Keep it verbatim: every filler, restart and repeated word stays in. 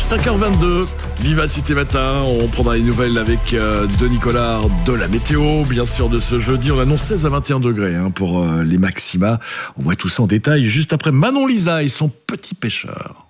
cinq heures vingt-deux, Vivacité Matin, on prendra les nouvelles avec euh, Denis Collard de la météo, bien sûr de ce jeudi. On annonce seize à vingt et un degrés hein, pour euh, les maxima. On voit tout ça en détail juste après Manon Lisa et son petit pêcheur.